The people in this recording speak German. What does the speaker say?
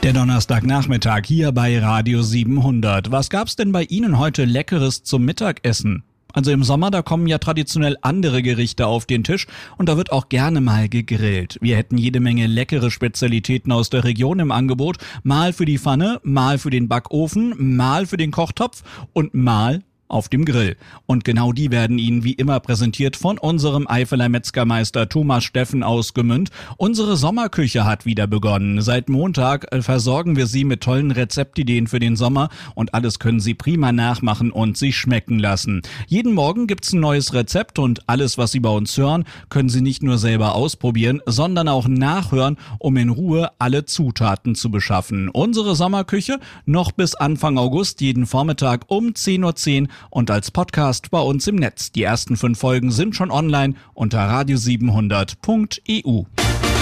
Der Donnerstagnachmittag hier bei Radio 700. Was gab's denn bei Ihnen heute Leckeres zum Mittagessen? Also im Sommer, da kommen ja traditionell andere Gerichte auf den Tisch und da wird auch gerne mal gegrillt. Wir hätten jede Menge leckere Spezialitäten aus der Region im Angebot. Mal für die Pfanne, mal für den Backofen, mal für den Kochtopf und mal auf dem Grill. Und genau die werden Ihnen wie immer präsentiert von unserem Eifeler Metzgermeister Thomas Steffen aus Gmünd. Unsere Sommerküche hat wieder begonnen. Seit Montag versorgen wir Sie mit tollen Rezeptideen für den Sommer und alles können Sie prima nachmachen und sich schmecken lassen. Jeden Morgen gibt's ein neues Rezept und alles, was Sie bei uns hören, können Sie nicht nur selber ausprobieren, sondern auch nachhören, um in Ruhe alle Zutaten zu beschaffen. Unsere Sommerküche noch bis Anfang August jeden Vormittag um 10:10 Uhr und als Podcast bei uns im Netz. Die ersten 5 Folgen sind schon online unter radio700.eu.